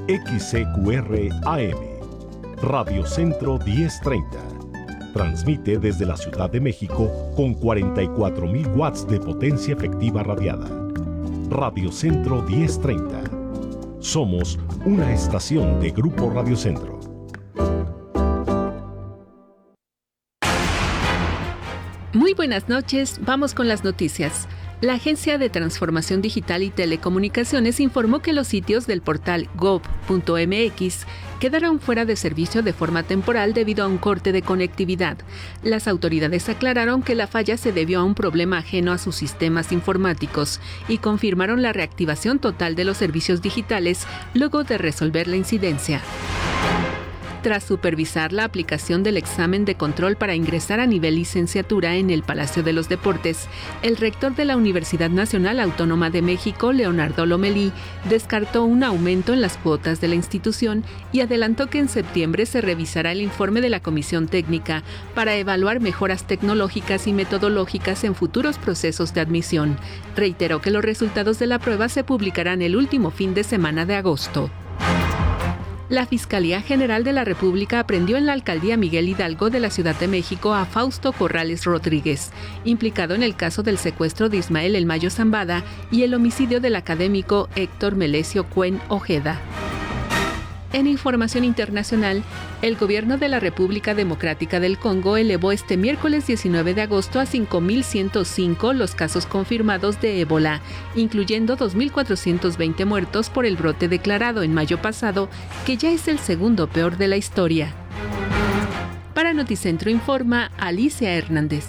XCQR AM, Radio Centro 1030. Transmite desde la Ciudad de México con 44.000 watts de potencia efectiva radiada. Radio Centro 1030. Somos una estación de Grupo Radio Centro. Muy buenas noches, vamos con las noticias. La Agencia de Transformación Digital y Telecomunicaciones informó que los sitios del portal gov.mx quedaron fuera de servicio de forma temporal debido a un corte de conectividad. Las autoridades aclararon que la falla se debió a un problema ajeno a sus sistemas informáticos y confirmaron la reactivación total de los servicios digitales luego de resolver la incidencia. Tras supervisar la aplicación del examen de control para ingresar a nivel licenciatura en el Palacio de los Deportes, el rector de la Universidad Nacional Autónoma de México, Leonardo Lomelí, descartó un aumento en las cuotas de la institución y adelantó que en septiembre se revisará el informe de la Comisión Técnica para evaluar mejoras tecnológicas y metodológicas en futuros procesos de admisión. Reiteró que los resultados de la prueba se publicarán el último fin de semana de agosto. La Fiscalía General de la República aprehendió en la alcaldía Miguel Hidalgo de la Ciudad de México a Fausto Corrales Rodríguez, implicado en el caso del secuestro de Ismael El Mayo Zambada y el homicidio del académico Héctor Melesio Cuen Ojeda. En información internacional, el gobierno de la República Democrática del Congo elevó este miércoles 19 de agosto a 5.105 los casos confirmados de ébola, incluyendo 2.420 muertos por el brote declarado en mayo pasado, que ya es el segundo peor de la historia. Para Noticentro informa Alicia Hernández.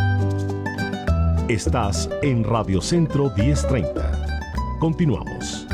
Estás en Radio Centro 1030. Continuamos.